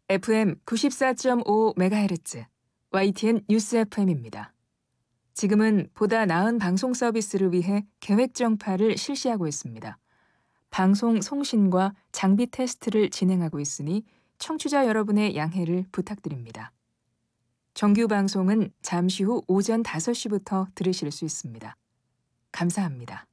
FM 94.5MHz YTN 뉴스 FM입니다. 지금은 보다 나은 방송 서비스를 위해 계획 정파를 실시하고 있습니다. 방송 송신과 장비 테스트를 진행하고 있으니 청취자 여러분의 양해를 부탁드립니다. 정규 방송은 잠시 후 오전 5시부터 들으실 수 있습니다. 감사합니다.